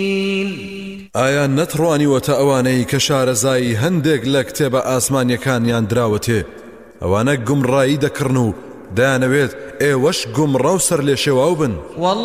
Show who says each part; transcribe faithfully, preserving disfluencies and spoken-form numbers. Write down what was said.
Speaker 1: ئایا نەتڕوانیوەتە ئەوانەی کە شارەزایی هەندێک لە کتێبە ئاسمانیەکانیان دراوەتێ ئەوانە گومڕایی دەکڕن و دەیانەوێت ئێوەش گومڕە و سەر لێ شێواو بن